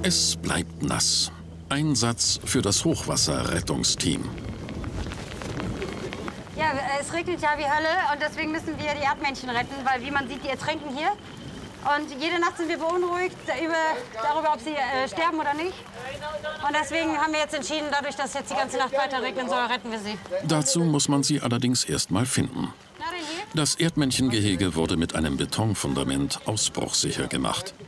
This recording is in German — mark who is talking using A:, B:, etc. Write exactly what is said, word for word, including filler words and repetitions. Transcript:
A: Es bleibt nass. Einsatz für das Hochwasserrettungsteam.
B: Ja, es regnet ja wie Hölle und deswegen müssen wir die Erdmännchen retten, weil wie man sieht, die ertränken hier. Und jede Nacht sind wir beunruhigt über, darüber, ob sie äh, sterben oder nicht. Und deswegen haben wir jetzt entschieden, dadurch, dass jetzt die ganze Nacht weiter regnen soll, retten wir sie.
A: Dazu muss man sie allerdings erst mal finden.
B: Na denn hier?
A: Das Erdmännchengehege wurde mit einem Betonfundament ausbruchsicher gemacht.